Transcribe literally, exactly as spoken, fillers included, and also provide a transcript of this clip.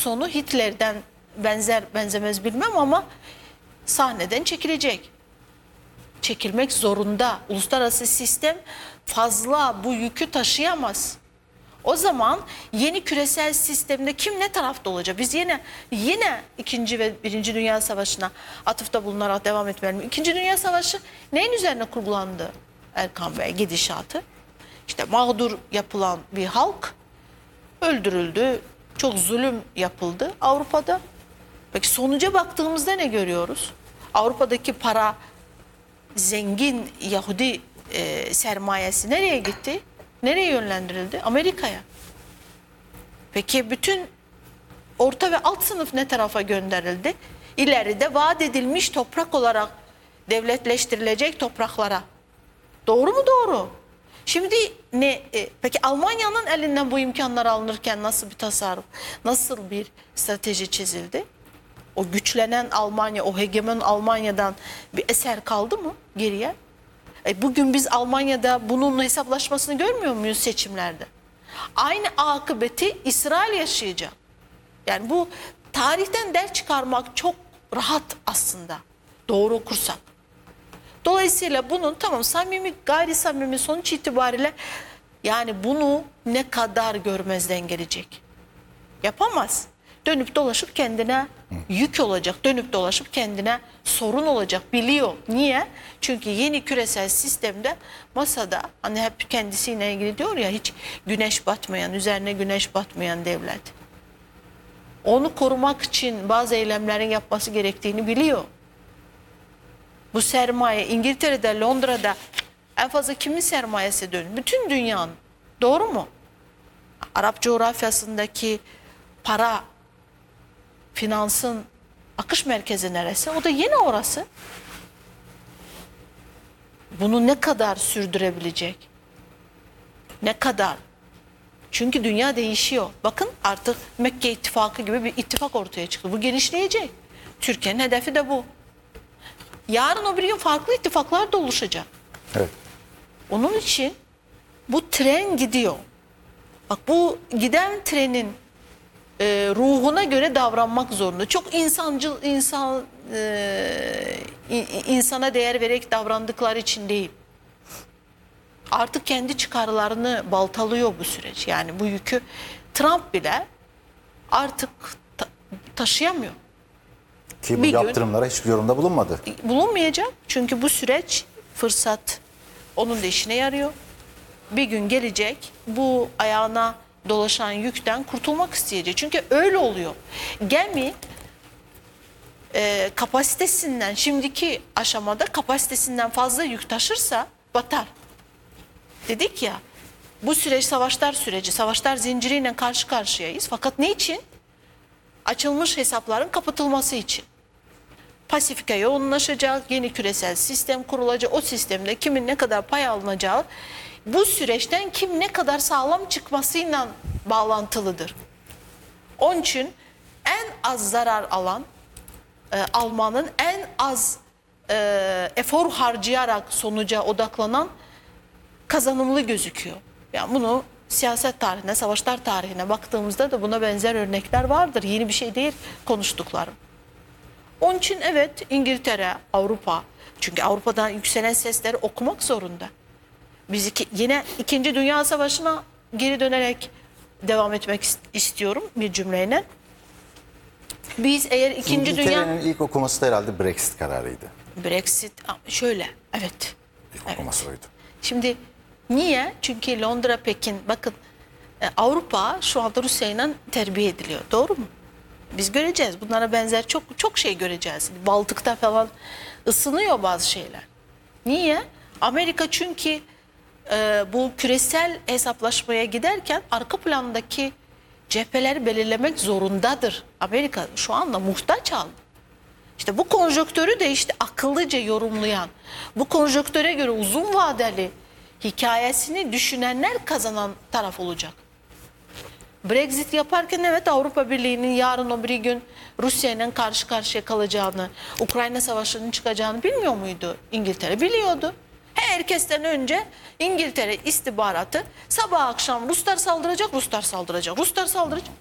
sonu Hitler'den benzer benzemez bilmem ama sahneden çekilecek. Çekilmek zorunda. Uluslararası sistem fazla bu yükü taşıyamaz. O zaman yeni küresel sistemde kim ne tarafta olacak? Biz yine yine ikinci ve birinci Dünya Savaşı'na atıfta bulunarak devam etmeyelim. İkinci Dünya Savaşı neyin üzerine kurgulandı Erkan Bey gidişatı? İşte mağdur yapılan bir halk öldürüldü. Çok zulüm yapıldı Avrupa'da. Peki sonuca baktığımızda ne görüyoruz? Avrupa'daki para, zengin Yahudi e, sermayesi nereye gitti? Nereye yönlendirildi? Amerika'ya. Peki bütün orta ve alt sınıf ne tarafa gönderildi? İleride vaat edilmiş toprak olarak devletleştirilecek topraklara. Doğru mu? Doğru. Şimdi ne? E, peki Almanya'nın elinden bu imkanlar alınırken nasıl bir tasarruf, nasıl bir strateji çizildi? O güçlenen Almanya, o hegemon Almanya'dan bir eser kaldı mı geriye? E bugün biz Almanya'da bunun hesaplaşmasını görmüyor muyuz seçimlerde? Aynı akıbeti İsrail yaşayacak. Yani bu tarihten ders çıkarmak çok rahat aslında. Doğru okursak. Dolayısıyla bunun tamam samimi gayri samimi sonuç itibariyle yani bunu ne kadar görmezden gelecek? Yapamaz. Dönüp dolaşıp kendine yük olacak. Dönüp dolaşıp kendine sorun olacak. Biliyor. Niye? Çünkü yeni küresel sistemde masada hani hep kendisiyle ilgili diyor ya hiç güneş batmayan, üzerine güneş batmayan devlet. Onu korumak için bazı eylemlerin yapması gerektiğini biliyor. Bu sermaye İngiltere'de, Londra'da en fazla kimin sermayesi dönüyor? Bütün dünyanın. Doğru mu? Arap coğrafyasındaki para, finansın akış merkezi neresi? O da yine orası. Bunu ne kadar sürdürebilecek? Ne kadar? Çünkü dünya değişiyor. Bakın artık Mekke ittifakı gibi bir ittifak ortaya çıktı. Bu genişleyecek. Türkiye'nin hedefi de bu. Yarın o bir gün farklı ittifaklar da oluşacak. Evet. Onun için bu tren gidiyor. Bak bu giden trenin e, ruhuna göre davranmak zorunda. Çok insancıl insan e, insana değer vererek davrandıkları için değil. Artık kendi çıkarlarını baltalıyor bu süreç. Yani bu yükü Trump bile artık ta taşıyamıyor. Ki bu Bir yaptırımlara hiçbir yorumda bulunmadı. Bulunmayacak. Çünkü bu süreç fırsat onun da işine yarıyor. Bir gün gelecek bu ayağına dolaşan yükten kurtulmak isteyecek. Çünkü öyle oluyor. Gemi e, kapasitesinden şimdiki aşamada kapasitesinden fazla yük taşırsa batar. Dedik ya bu süreç savaşlar süreci, savaşlar zinciriyle karşı karşıyayız. Fakat ne için? Açılmış hesapların kapatılması için. Pasifika yoğunlaşacak, yeni küresel sistem kurulacak. O sistemde kimin ne kadar pay alınacağı bu süreçten kim ne kadar sağlam çıkmasıyla bağlantılıdır. Onun için en az zarar alan, e, almanın en az e, efor harcayarak sonuca odaklanan kazanımlı gözüküyor. Yani bunu siyaset tarihine, savaşlar tarihine baktığımızda da buna benzer örnekler vardır. Yeni bir şey değil konuştuklarım. Onun için evet İngiltere, Avrupa, çünkü Avrupa'dan yükselen sesleri okumak zorunda. Biz iki, yine İkinci Dünya Savaşı'na geri dönerek devam etmek istiyorum bir cümleyle. Biz eğer İkinci Dünya... İngiltere'nin ilk okuması da herhalde Brexit kararıydı. Brexit şöyle, evet. İlk evet. okuması oydu. Şimdi niye? Çünkü Londra, Pekin, bakın Avrupa şu anda Rusya'yla terbiye ediliyor. Doğru mu? Biz göreceğiz. Bunlara benzer çok çok şey göreceğiz. Baltık'ta falan ısınıyor bazı şeyler. Niye? Amerika çünkü e, bu küresel hesaplaşmaya giderken arka plandaki cepheleri belirlemek zorundadır. Amerika şu anda muhtaç aldı. İşte bu konjonktörü de işte akıllıca yorumlayan, bu konjonktöre göre uzun vadeli hikayesini düşünenler kazanan taraf olacak. Brexit yaparken evet Avrupa Birliği'nin yarın o bir gün Rusya ile karşı karşıya kalacağını, Ukrayna Savaşı'nın çıkacağını bilmiyor muydu İngiltere? Biliyordu. Herkesten önce İngiltere istihbaratı sabah akşam Ruslar saldıracak, Ruslar saldıracak, Ruslar saldıracak.